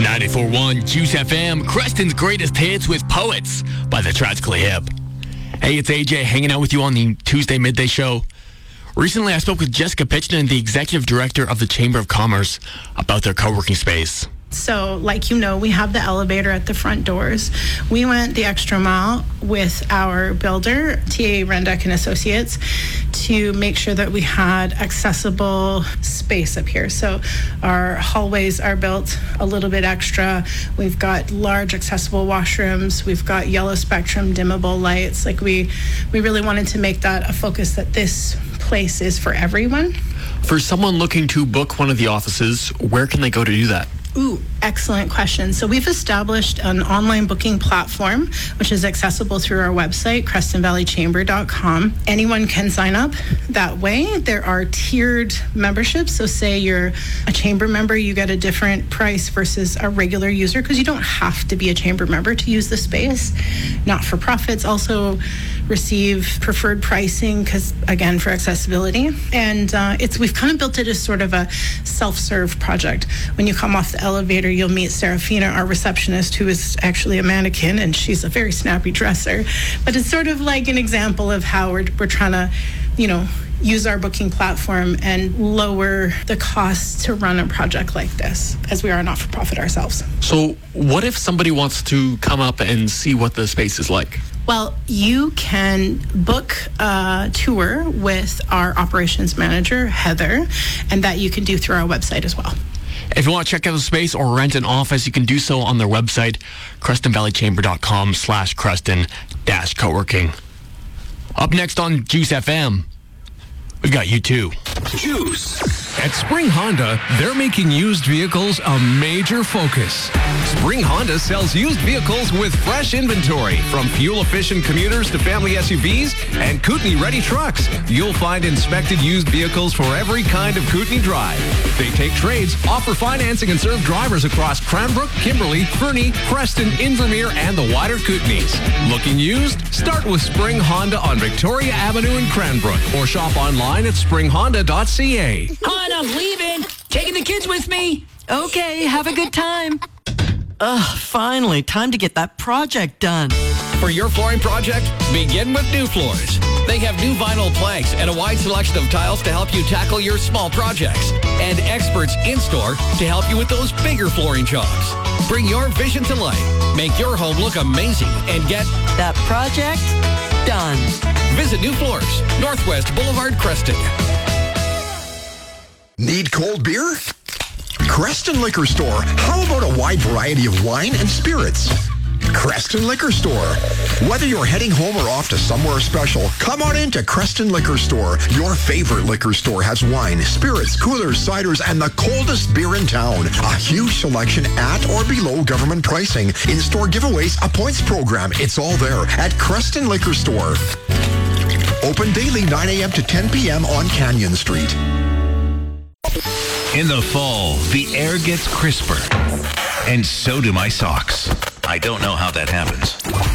94.1 Juice FM, Creston's greatest hits with Poets by the Tragically Hip. Hey, it's AJ hanging out with you on the Tuesday Midday Show. Recently, I spoke with Jessica Pitchton, the executive director of the Chamber of Commerce, about their co-working space. So, like you know, we have the elevator at the front doors. We went the extra mile with our builder, TA Rendeck and Associates, to make sure that we had accessible space up here. So our hallways are built a little bit extra. We've got large accessible washrooms. We've got yellow spectrum dimmable lights. Like we really wanted to make that a focus that this place is for everyone. For someone looking to book one of the offices, where can they go to do that? Ooh, excellent question. So we've established an online booking platform, which is accessible through our website, CrestonValleyChamber.com. Anyone can sign up that way. There are tiered memberships. So say you're a chamber member, you get a different price versus a regular user, because you don't have to be a chamber member to use the space. Not-for-profits also receive preferred pricing, because again, for accessibility. And we've kind of built it as sort of a self-serve project. When you come off the elevator, you'll meet Serafina, our receptionist, who is actually a mannequin, and she's a very snappy dresser. But it's sort of like an example of how we're trying to, use our booking platform and lower the costs to run a project like this, as we are a not-for-profit ourselves. So what if somebody wants to come up and see what the space is like? Well, you can book a tour with our operations manager, Heather, and that you can do through our website as well. If you want to check out the space or rent an office, you can do so on their website, CrestonValleyChamber.com/Creston-coworking. Up next on Juice FM, we've got U2. Juice. At Spring Honda, they're making used vehicles a major focus. Spring Honda sells used vehicles with fresh inventory, from fuel-efficient commuters to family SUVs and Kootenai-ready trucks. You'll find inspected used vehicles for every kind of Kootenai drive. They take trades, offer financing, and serve drivers across Cranbrook, Kimberley, Fernie, Creston, Invermere, and the wider Kootenays. Looking used? Start with Spring Honda on Victoria Avenue in Cranbrook, or shop online at springhonda.ca. Hon, I'm leaving. Taking the kids with me. Okay, have a good time. Finally, time to get that project done. For your flooring project, begin with New Floors. They have new vinyl planks and a wide selection of tiles to help you tackle your small projects. And experts in-store to help you with those bigger flooring jobs. Bring your vision to life. Make your home look amazing and get that project done. Visit New Floors, Northwest Boulevard, Creston. Need cold beer? Creston Liquor Store. How about a wide variety of wine and spirits? Creston Liquor Store. Whether you're heading home or off to somewhere special, come on into Creston Liquor Store. Your favorite liquor store has wine, spirits, coolers, ciders, and the coldest beer in town. A huge selection at or below government pricing. In-store giveaways, a points program. It's all there at Creston Liquor Store. Open daily 9 a.m. to 10 p.m. on Canyon Street. In the fall, the air gets crisper, and so do my socks. I don't know how that happens.